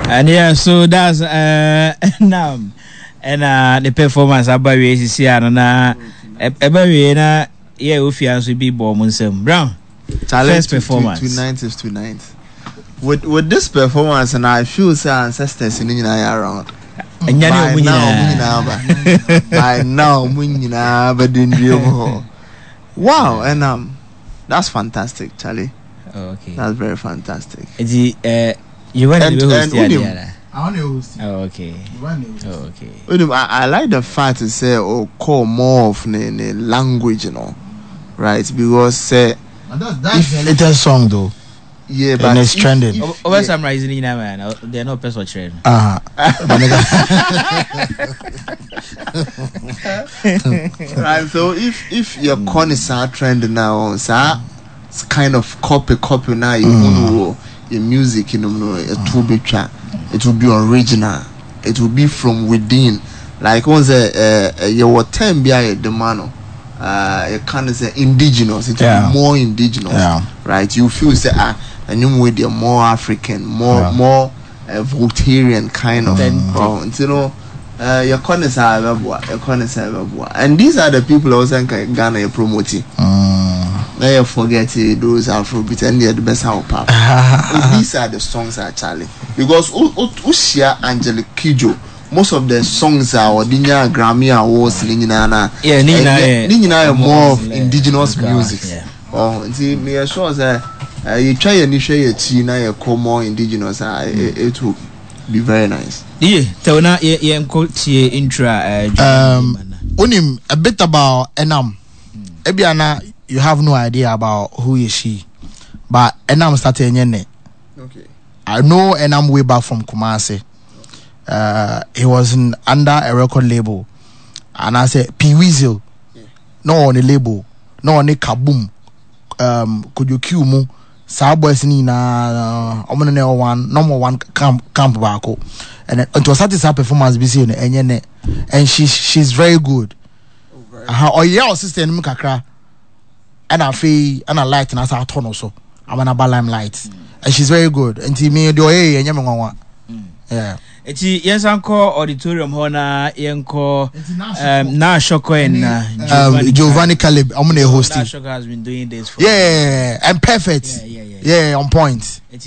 And yeah, so that's now and the performance about ACC na every na yeah we be born Brown. First performance. 290. With this performance, and I feel say ancestors in around. By now, wow, and that's fantastic, Charlie. Okay, that's very fantastic. You want to host the I want to host. Oh, okay. Okay. I like the fact to say call more of the language, you know, right? Because that's the latest song though. Yeah, but it's trending. Over some rising in man, they're not personal trend. Right. So if your corners are trending now, it's kind of copy now. You know your music, you know, it will be original. It will be from within. Like once your term behind the man. You kind of say indigenous. It will be more indigenous, right? You feel say and you with the more African, more Voltarian kind of. You know, your corners are and these are the people also in Ghana you're promoting. Now you forget those Afrobeat and they're the best how pop. These are the songs actually because Ushia Angelic Kidjo. Most of the songs are Odinya Grammy Awards Nina more of indigenous music. Oh, see me sure that you try and share your China you call more indigenous it will be very nice. Yeah, tell na intra unim a bit about Enam. Ebiana you have no idea about who is she. But Enam started yene. Okay. I know Enam way back from Kumasi. He was under a record label, and I said P Weasel, no on the label, no on the Kaboom, could you cue mu? Boys ni na number one camp bako, and it was satisfied performance busy and she's very good. Oh yeah, sister and Mukakra, and I feel and I light and I saw turn also. I'm an abalam light, and she's very good. And to me, do yeah. Eti yensanko auditorium hona yenko na Shoko and Giovanni Caleb I'm hosting. Shoko has been doing this for and perfect. Yeah, on point.